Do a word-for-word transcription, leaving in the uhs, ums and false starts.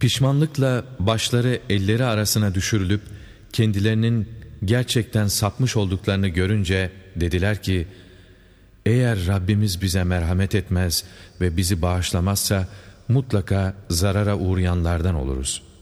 Pişmanlıkla başları elleri arasına düşürülüp kendilerinin gerçekten sapmış olduklarını görünce dediler ki, eğer Rabbimiz bize merhamet etmez ve bizi bağışlamazsa mutlaka zarara uğrayanlardan oluruz.